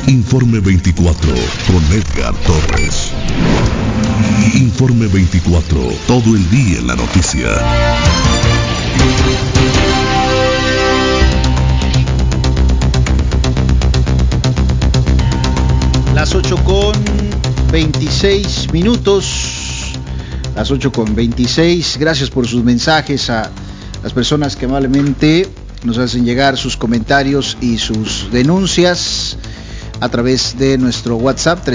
Informe 24 con Edgar Torres. Informe 24, todo el día en la noticia. Las 8:26. Las 8:26. Gracias por sus mensajes a las personas que amablemente nos hacen llegar sus comentarios y sus denuncias a través de nuestro WhatsApp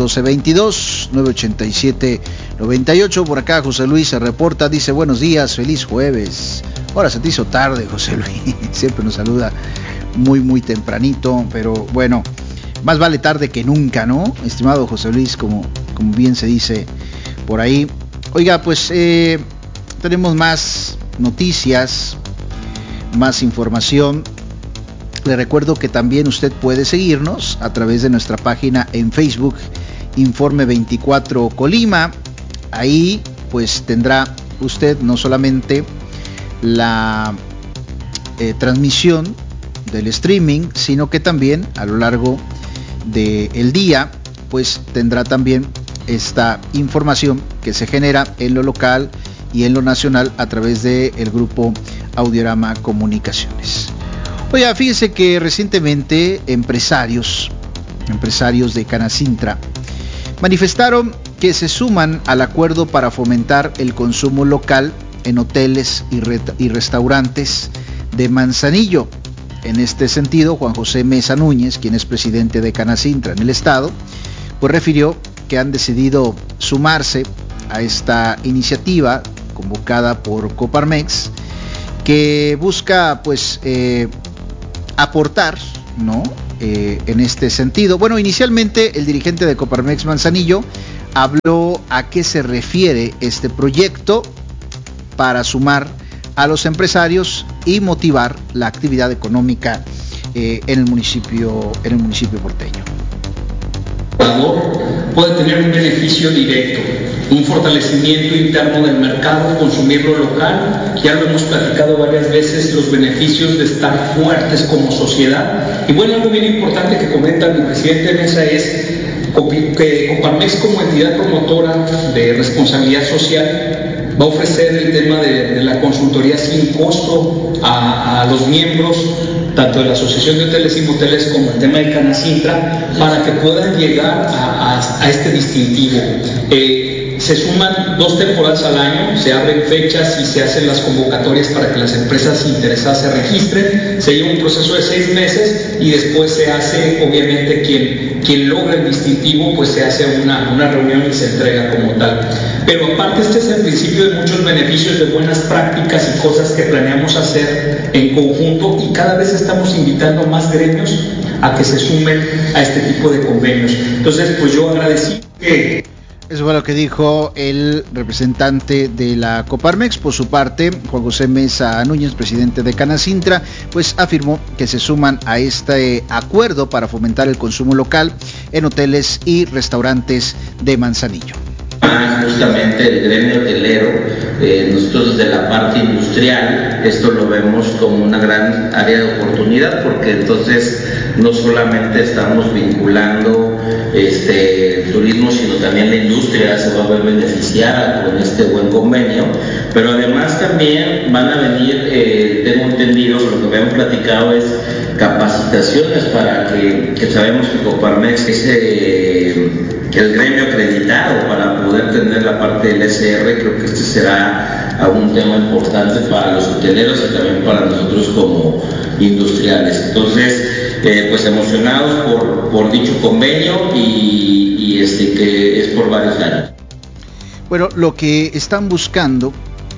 312-22-987-98. Por acá José Luis se reporta, dice: buenos días, feliz jueves. Ahora se te hizo tarde, José Luis. Siempre nos saluda muy tempranito, pero bueno, más vale tarde que nunca, ¿no? Estimado José Luis, como bien se dice por ahí. Oiga, pues tenemos más noticias, más información. Le recuerdo que también usted puede seguirnos a través de nuestra página en Facebook, Informe 24 Colima. Ahí pues tendrá usted no solamente la transmisión del streaming, sino que también a lo largo del día pues tendrá también esta información que se genera en lo local y en lo nacional a través del grupo Audiorama Comunicaciones. Oiga, fíjese que recientemente empresarios de Canacintra manifestaron que se suman al acuerdo para fomentar el consumo local en hoteles y restaurantes de Manzanillo. En este sentido, Juan José Mesa Núñez, quien es presidente de Canacintra en el estado, pues refirió que han decidido sumarse a esta iniciativa convocada por Coparmex, que busca pues aportar, ¿no? En este sentido. Bueno, inicialmente el dirigente de Coparmex Manzanillo habló a qué se refiere este proyecto para sumar a los empresarios y motivar la actividad económica en el municipio porteño. Puede tener un beneficio directo, un fortalecimiento interno del mercado, consumirlo local. Ya lo hemos platicado varias veces, los beneficios de estar fuertes como sociedad. Y bueno, algo bien importante que comenta mi presidente de mesa es que Coparmex, como entidad promotora de responsabilidad social, va a ofrecer el tema de la consultoría sin costo a los miembros tanto de la Asociación de Hoteles y Moteles como el tema de Canacintra, para que puedan llegar a este distintivo. Se suman 2 temporadas al año, se abren fechas y se hacen las convocatorias para que las empresas interesadas se registren. Se lleva un proceso de 6 meses y después se hace, obviamente, quien logra el distintivo, pues se hace una reunión y se entrega como tal. Pero aparte, este es el principio de muchos beneficios, de buenas prácticas y cosas que planeamos hacer en conjunto, y cada vez estamos invitando a más gremios a que se sumen a este tipo de convenios. Entonces, pues yo agradecí que... Eso fue lo que dijo el representante de la Coparmex. Por su parte, Juan José Mesa Núñez, presidente de Canacintra, pues afirmó que se suman a este acuerdo para fomentar el consumo local en hoteles y restaurantes de Manzanillo. Justamente el gremio hotelero, nosotros desde la parte industrial, esto lo vemos como una gran área de oportunidad, porque entonces no solamente estamos vinculando el turismo, sino también la industria se va a ver beneficiada con este buen convenio, pero además también van a venir, tengo entendido, lo que me han platicado es capacitaciones para que sabemos que Coparmex es el gremio acreditado para poder tener la parte del SR. Creo que este será algún tema importante para los hoteleros y también para nosotros como industriales. Entonces, pues emocionados por dicho convenio y que es por varios años. Bueno, lo que están buscando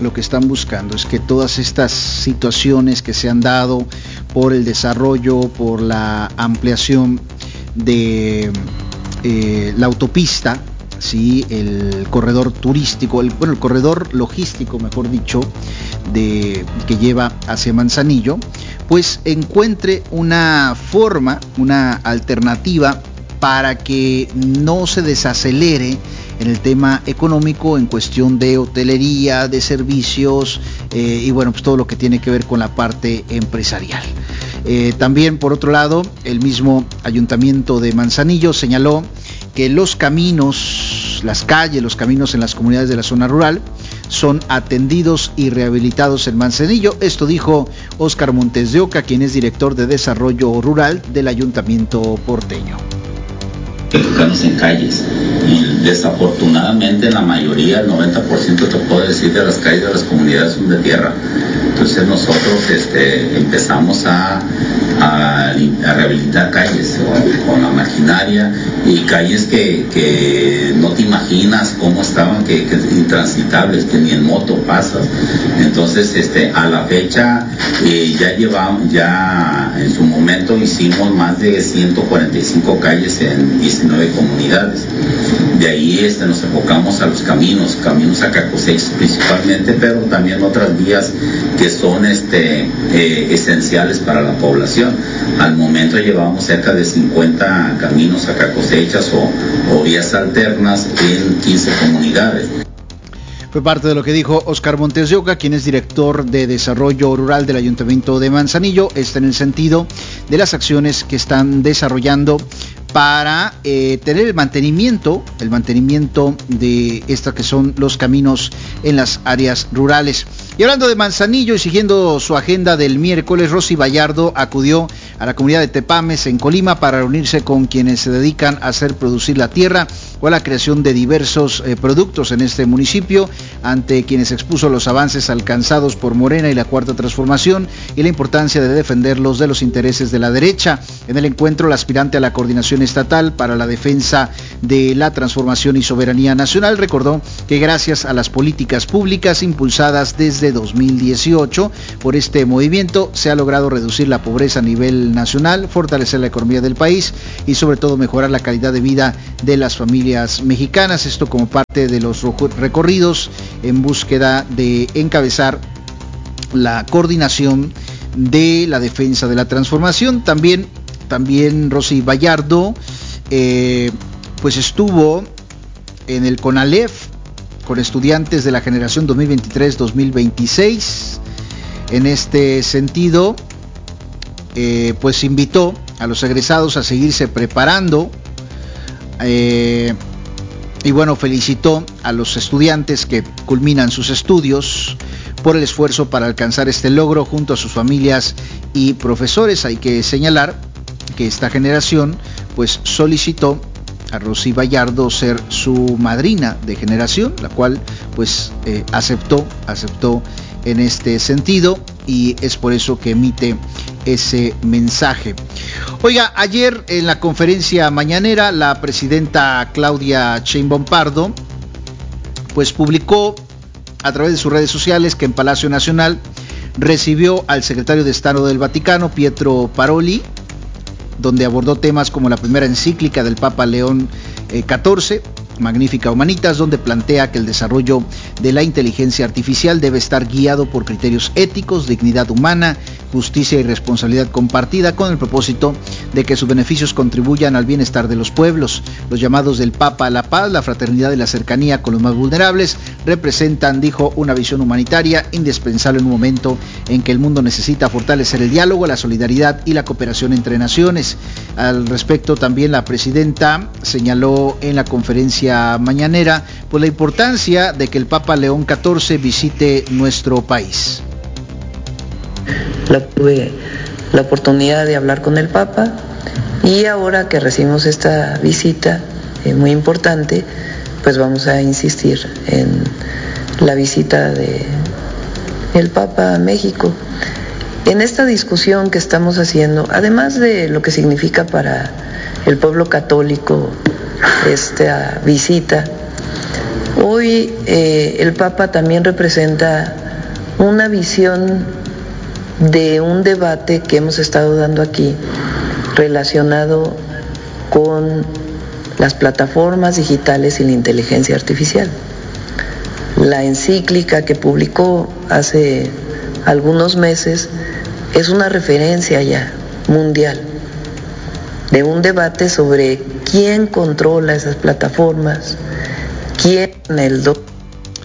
es que todas estas situaciones que se han dado por el desarrollo, por la ampliación de la autopista, ¿sí? El corredor turístico, el corredor logístico, mejor dicho, que lleva hacia Manzanillo, pues encuentre una forma, una alternativa para que no se desacelere en el tema económico, en cuestión de hotelería, de servicios y bueno, pues todo lo que tiene que ver con la parte empresarial. También, por otro lado, el mismo Ayuntamiento de Manzanillo señaló que los caminos, las calles, los caminos en las comunidades de la zona rural son atendidos y rehabilitados en Manzanillo. Esto dijo Óscar Montes de Oca, quien es director de Desarrollo Rural del Ayuntamiento porteño. Educarnos en calles, y desafortunadamente la mayoría, el 90% te puedo decir, de las calles de las comunidades son de tierra. Entonces nosotros empezamos a rehabilitar calles con la maquinaria, y calles que no te imaginas cómo estaban, que intransitables, que ni en moto pasas. Entonces a la fecha ya en su momento hicimos más de 145 calles en 19 comunidades. De ahí nos enfocamos a los caminos a Cacosex principalmente, pero también otras vías que son esenciales para la población. Al momento llevamos cerca de 50 caminos a Cacosechas o vías alternas en 15 comunidades. Fue parte de lo que dijo Óscar Montes de Oca, quien es director de Desarrollo Rural del Ayuntamiento de Manzanillo. Está en el sentido de las acciones que están desarrollando para tener el mantenimiento de estas que son los caminos en las áreas rurales. Y hablando de Manzanillo y siguiendo su agenda del miércoles, Rosy Vallardo acudió a la comunidad de Tepames en Colima para reunirse con quienes se dedican a hacer producir la tierra o a la creación de diversos productos en este municipio, ante quienes expuso los avances alcanzados por Morena y la Cuarta Transformación y la importancia de defenderlos de los intereses de la derecha. En el encuentro, el aspirante a la coordinación estatal para la defensa de la transformación y soberanía nacional recordó que gracias a las políticas públicas impulsadas desde 2018 por este movimiento se ha logrado reducir la pobreza a nivel nacional, fortalecer la economía del país y sobre todo mejorar la calidad de vida de las familias mexicanas. Esto como parte de los recorridos en búsqueda de encabezar la coordinación de la defensa de la transformación. También Rosy Vallardo pues estuvo en el CONALEF con estudiantes de la generación 2023-2026. En este sentido, pues invitó a los egresados a seguirse preparando y bueno, felicitó a los estudiantes que culminan sus estudios por el esfuerzo para alcanzar este logro junto a sus familias y profesores. Hay que señalar que esta generación pues solicitó a Rosy Vallardo ser su madrina de generación, la cual pues aceptó en este sentido, y es por eso que emite ese mensaje. Oiga, ayer en la conferencia mañanera la presidenta Claudia Sheinbaum Pardo pues publicó a través de sus redes sociales que en Palacio Nacional recibió al secretario de Estado del Vaticano, Pietro Paroli, donde abordó temas como la primera encíclica del Papa León XIV, Magnificat Humanitas, donde plantea que el desarrollo de la inteligencia artificial debe estar guiado por criterios éticos, dignidad humana, justicia y responsabilidad compartida, con el propósito de que sus beneficios contribuyan al bienestar de los pueblos. Los llamados del Papa a la paz, la fraternidad y la cercanía con los más vulnerables representan, dijo, una visión humanitaria indispensable en un momento en que el mundo necesita fortalecer el diálogo, la solidaridad y la cooperación entre naciones. Al respecto, también la presidenta señaló en la conferencia mañanera pues la importancia de que el Papa León XIV visite nuestro país. Tuve la oportunidad de hablar con el Papa, y ahora que recibimos esta visita muy importante, pues vamos a insistir en la visita del Papa a México. En esta discusión que estamos haciendo, además de lo que significa para el pueblo católico esta visita, hoy el Papa también representa una visión de un debate que hemos estado dando aquí relacionado con las plataformas digitales y la inteligencia artificial. La encíclica que publicó hace algunos meses es una referencia ya mundial de un debate sobre quién controla esas plataformas, quién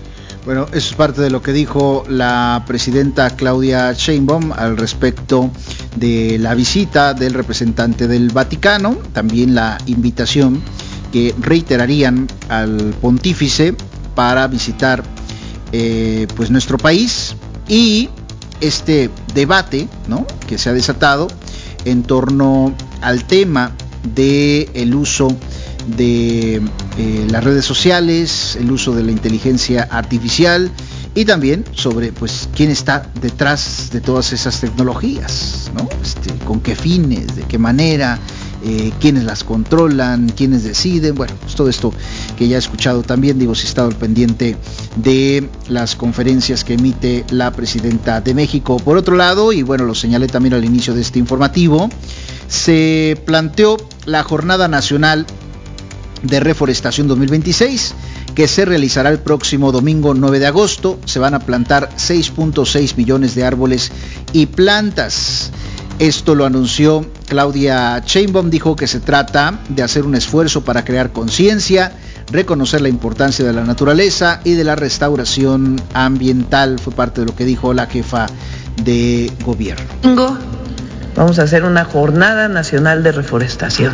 Bueno, eso es parte de lo que dijo la presidenta Claudia Sheinbaum al respecto de la visita del representante del Vaticano, también la invitación que reiterarían al pontífice para visitar pues nuestro país, y este debate, ¿no?, que se ha desatado en torno al tema de el uso de las redes sociales, el uso de la inteligencia artificial, y también sobre pues quién está detrás de todas esas tecnologías, ¿no? Con qué fines, de qué manera, quiénes las controlan, quiénes deciden. Bueno, pues todo esto que ya he escuchado también, digo, si he estado al pendiente de las conferencias que emite la presidenta de México. Por otro lado, y bueno, lo señalé también al inicio de este informativo, se planteó la Jornada Nacional de Reforestación 2026, que se realizará el próximo domingo 9 de agosto. Se van a plantar 6.6 millones de árboles y plantas. Esto lo anunció Claudia Sheinbaum. Dijo que se trata de hacer un esfuerzo para crear conciencia, reconocer la importancia de la naturaleza y de la restauración ambiental. Fue parte de lo que dijo la jefa de gobierno. Vamos a hacer una Jornada Nacional de Reforestación.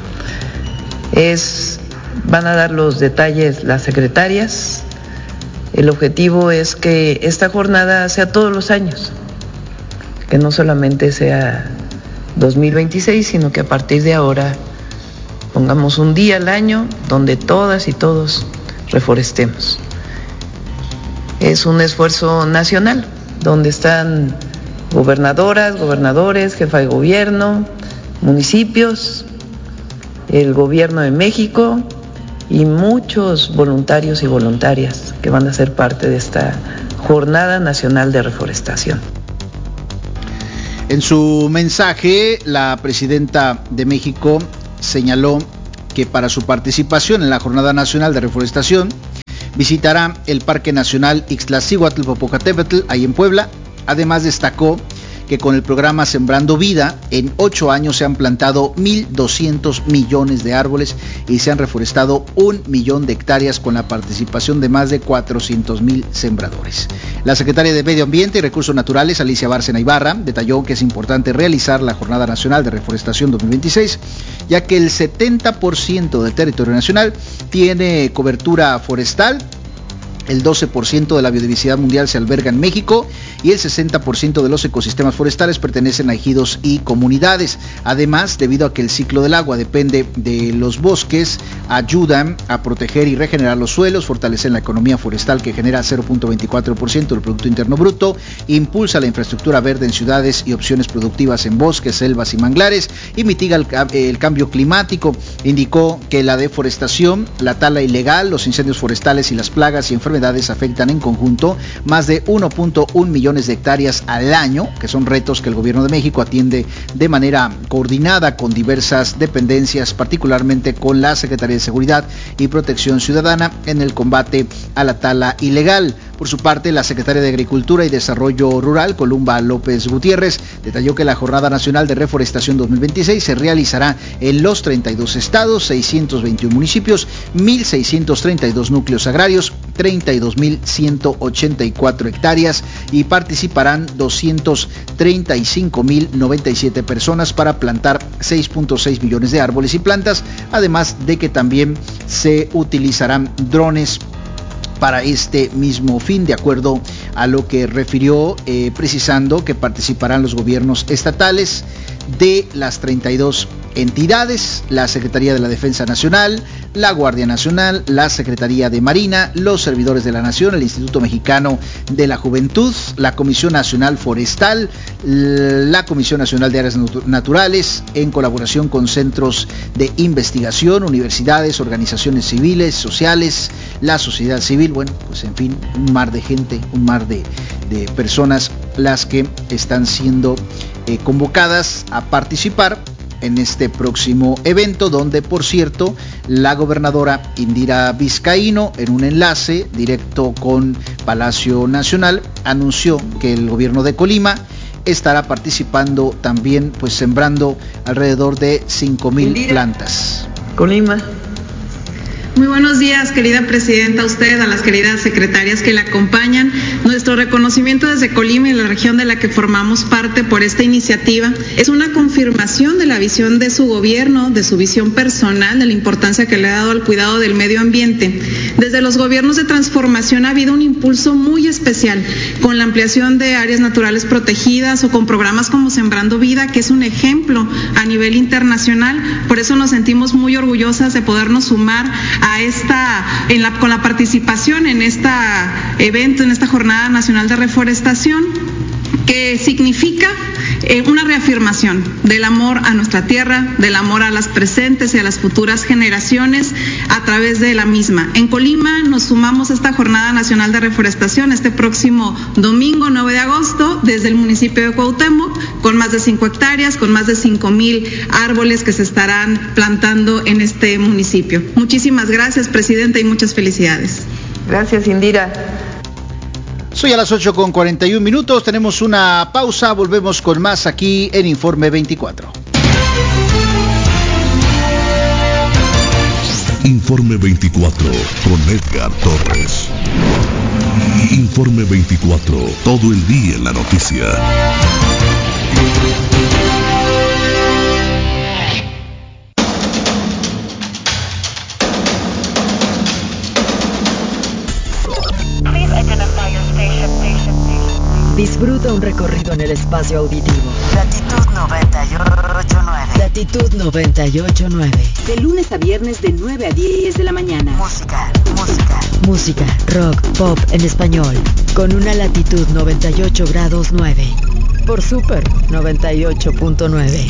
Van a dar los detalles las secretarias. El objetivo es que esta jornada sea todos los años, que no solamente sea 2026, sino que a partir de ahora pongamos un día al año donde todas y todos reforestemos. Es un esfuerzo nacional, donde están gobernadoras, gobernadores, jefa de gobierno, municipios, el gobierno de México y muchos voluntarios y voluntarias que van a ser parte de esta Jornada Nacional de Reforestación. En su mensaje, la presidenta de México señaló que para su participación en la Jornada Nacional de Reforestación visitará el Parque Nacional Ixtlaxíhuatl-Popocatépetl, ahí en Puebla. Además, destacó que con el programa Sembrando Vida, en 8 años se han plantado 1.200 millones de árboles y se han reforestado 1 millón de hectáreas con la participación de más de 400,000 sembradores. La secretaria de Medio Ambiente y Recursos Naturales, Alicia Bárcena Ibarra, detalló que es importante realizar la Jornada Nacional de Reforestación 2026, ya que el 70% del territorio nacional tiene cobertura forestal. El 12% de la biodiversidad mundial se alberga en México y el 60% de los ecosistemas forestales pertenecen a ejidos y comunidades. Además, debido a que el ciclo del agua depende de los bosques, ayudan a proteger y regenerar los suelos, fortalecen la economía forestal que genera 0.24% del Producto Interno Bruto, impulsa la infraestructura verde en ciudades y opciones productivas en bosques, selvas y manglares, y mitiga el cambio climático. Indicó que la deforestación, la tala ilegal, los incendios forestales y las plagas y enfermedades afectan en conjunto más de 1.1 millones de hectáreas al año, que son retos que el gobierno de México atiende de manera coordinada con diversas dependencias, particularmente con la Secretaría de Seguridad y Protección Ciudadana en el combate a la tala ilegal. Por su parte, la secretaria de Agricultura y Desarrollo Rural, Columba López Gutiérrez, detalló que la Jornada Nacional de Reforestación 2026 se realizará en los 32 estados, 621 municipios, 1.632 núcleos agrarios, 32.184 hectáreas, y participarán 235.097 personas para plantar 6.6 millones de árboles y plantas, además de que también se utilizarán drones para este mismo fin, de acuerdo a lo que refirió, precisando que participarán los gobiernos estatales de las 32 entidades, la Secretaría de la Defensa Nacional, la Guardia Nacional, la Secretaría de Marina, los servidores de la Nación, el Instituto Mexicano de la Juventud, la Comisión Nacional Forestal, la Comisión Nacional de Áreas Naturales, en colaboración con centros de investigación, universidades, organizaciones civiles, sociales, la sociedad civil. Bueno, pues en fin, un mar de gente, un mar de personas las que están siendo convocadas a participar en este próximo evento, donde, por cierto, la gobernadora Indira Vizcaíno, en un enlace directo con Palacio Nacional, anunció que el gobierno de Colima estará participando también, pues sembrando alrededor de 5,000 plantas. Colima. Muy buenos días, querida presidenta, a usted, a las queridas secretarias que la acompañan. Nuestro reconocimiento desde Colima y la región de la que formamos parte por esta iniciativa es una confirmación de la visión de su gobierno, de su visión personal, de la importancia que le ha dado al cuidado del medio ambiente. Desde los gobiernos de transformación ha habido un impulso muy especial con la ampliación de áreas naturales protegidas o con programas como Sembrando Vida, que es un ejemplo a nivel internacional. Por eso nos sentimos muy orgullosas de podernos sumar a con la participación en este evento, en esta Jornada Nacional de Reforestación, que significa una reafirmación del amor a nuestra tierra, del amor a las presentes y a las futuras generaciones a través de la misma. En Colima nos sumamos a esta Jornada Nacional de Reforestación este próximo domingo 9 de agosto desde el municipio de Cuauhtémoc, con más de 5 hectáreas, con más de 5,000 árboles que se estarán plantando en este municipio. Muchísimas gracias, presidenta, y muchas felicidades. Gracias, Indira. Soy a las 8:41, tenemos una pausa, volvemos con más aquí en Informe 24. Informe 24 con Edgar Torres. Informe 24, todo el día en la noticia. Disfruta un recorrido en el espacio auditivo. Latitud 98.9. Latitud 98.9. De lunes a viernes de 9 a 10 de la mañana. Música, rock, pop en español. Con una latitud 98 grados 9. Por Super 98.9.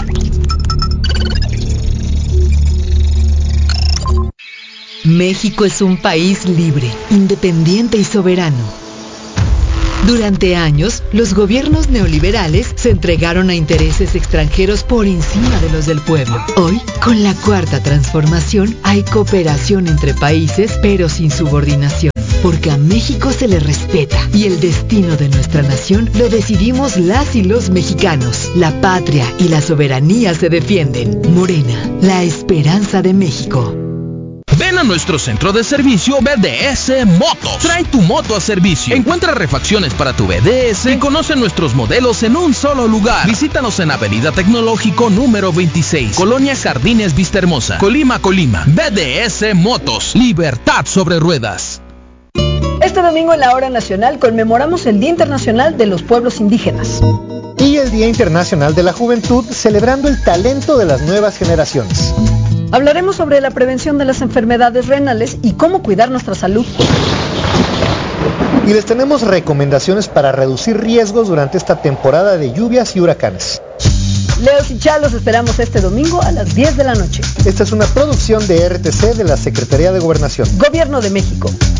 México es un país libre, independiente y soberano. Durante años, los gobiernos neoliberales se entregaron a intereses extranjeros por encima de los del pueblo. Hoy, con la Cuarta Transformación, hay cooperación entre países, pero sin subordinación. Porque a México se le respeta y el destino de nuestra nación lo decidimos las y los mexicanos. La patria y la soberanía se defienden. Morena, la esperanza de México. Ven a nuestro centro de servicio BDS Motos. Trae tu moto a servicio. Encuentra refacciones para tu BDS y conoce nuestros modelos en un solo lugar. Visítanos en Avenida Tecnológico número 26, Colonia Jardines Vista Hermosa, Colima. BDS Motos. Libertad sobre ruedas. Este domingo en la Hora Nacional conmemoramos el Día Internacional de los Pueblos Indígenas. Y el Día Internacional de la Juventud, celebrando el talento de las nuevas generaciones. Hablaremos sobre la prevención de las enfermedades renales y cómo cuidar nuestra salud. Y les tenemos recomendaciones para reducir riesgos durante esta temporada de lluvias y huracanes. Leos y Chalos esperamos este domingo a las 10 de la noche. Esta es una producción de RTC de la Secretaría de Gobernación. Gobierno de México.